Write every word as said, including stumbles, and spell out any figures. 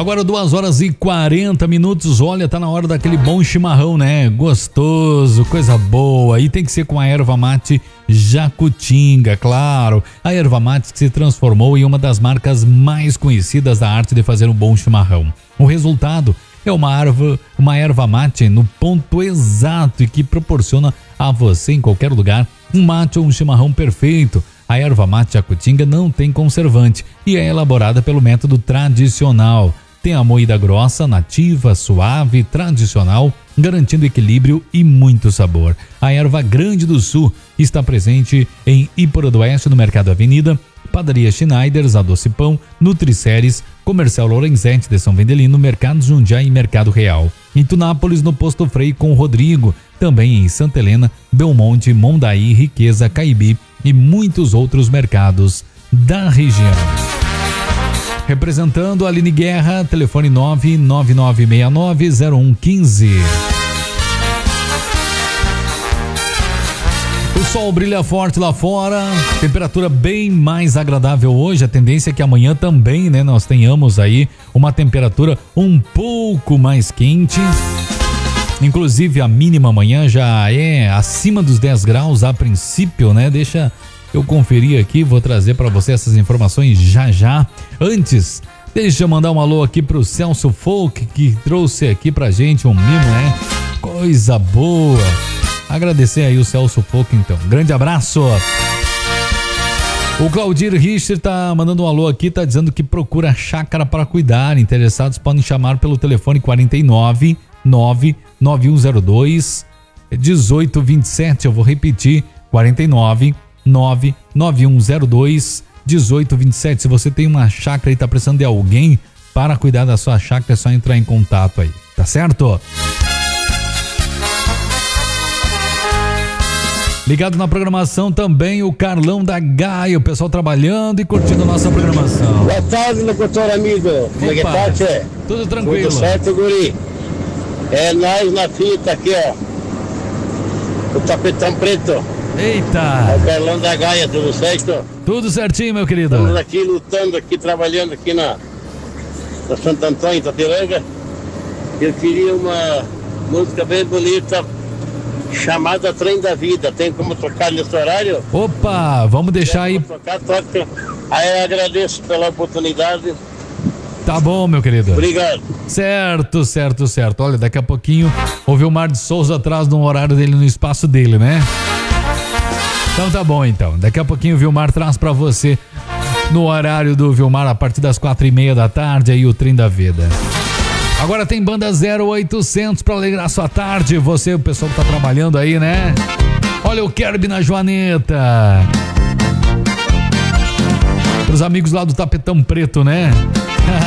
Agora duas horas e quarenta minutos, olha, tá na hora daquele bom chimarrão, né? Gostoso, coisa boa. E tem que ser com a erva mate Jacutinga, claro. A erva mate que se transformou em uma das marcas mais conhecidas da arte de fazer um bom chimarrão. O resultado é uma erva, uma erva mate no ponto exato e que proporciona a você em qualquer lugar um mate ou um chimarrão perfeito. A erva mate Jacutinga não tem conservante e é elaborada pelo método tradicional. Tem a moída grossa, nativa, suave, tradicional, garantindo equilíbrio e muito sabor. A erva Grande do Sul está presente em Ípora do Oeste, no Mercado Avenida, Padaria Schneiders, a Doce Pão, Nutriceres, Comercial Lorenzetti de São Vendelino, Mercado Jundiaí e Mercado Real. Em Tunápolis, no Posto Frei com Rodrigo, também em Santa Helena, Belmonte, Mondaí, Riqueza, Caibi e muitos outros mercados da região. Representando a Aline Guerra, telefone nove nove nove seis nove zero um um cinco. O sol brilha forte lá fora, temperatura bem mais agradável hoje. A tendência é que amanhã também, né, nós tenhamos aí uma temperatura um pouco mais quente. Inclusive a mínima amanhã já é acima dos dez graus a princípio, né? Deixa eu conferir aqui, vou trazer para você essas informações já já. Antes, deixa eu mandar um alô aqui pro Celso Folk, que trouxe aqui pra gente um mimo, né? Coisa boa. Agradecer aí o Celso Folk, então. Grande abraço. O Claudir Richter tá mandando um alô aqui, tá dizendo que procura chácara para cuidar. Interessados podem chamar pelo telefone quarenta e nove, nove nove um zero dois, dezoito vinte e sete. Eu vou repetir, quarenta e nove, nove nove um zero dois, dezoito vinte e sete. Se você tem uma chácara e tá precisando de alguém para cuidar da sua chácara, é só entrar em contato aí, tá certo? Ligado na programação também o Carlão da Gaia, o pessoal trabalhando e curtindo a nossa programação. Boa tarde, locutor amigo. Como é que tá, tchê? Tudo tranquilo. Tudo certo, guri? É nós na fita aqui, ó. O tapetão preto. Eita! É o Carlão da Gaia, tudo certo? Tudo certinho, meu querido. Estamos aqui lutando, aqui trabalhando aqui na, na Santo Antônio, Itapiranga. Eu queria uma música bem bonita, chamada Trem da Vida. Tem como tocar nesse horário? Opa, vamos deixar aí. Tocar, toca. Aí eu agradeço pela oportunidade. Tá bom, meu querido. Obrigado. Certo, certo, certo. Olha, daqui a pouquinho o Vilmar de Souza atrás no horário dele, no espaço dele, né? Então tá bom, então. Daqui a pouquinho o Vilmar traz pra você no horário do Vilmar a partir das quatro e meia da tarde aí o Trem da Vida. Agora tem banda zero oitocentos pra alegrar sua tarde. Você, o pessoal que tá trabalhando aí, né? Olha o Kerby na Joaneta. Pros amigos lá do Tapetão Preto, né?